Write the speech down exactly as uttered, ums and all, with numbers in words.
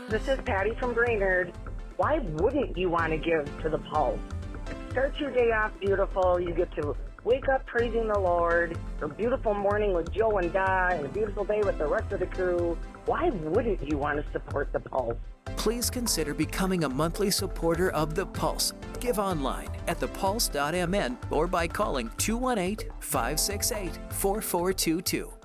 This is Patty from Brainerd. Why wouldn't you want to give to the Pulse? Start your day off beautiful. You get to wake up praising the Lord. A beautiful morning with Joe and Di, and a beautiful day with the rest of the crew. Why wouldn't you want to support the Pulse? Please consider becoming a monthly supporter of The Pulse. Give online at the pulse dot m n or by calling two one eight, five six eight, four four two two.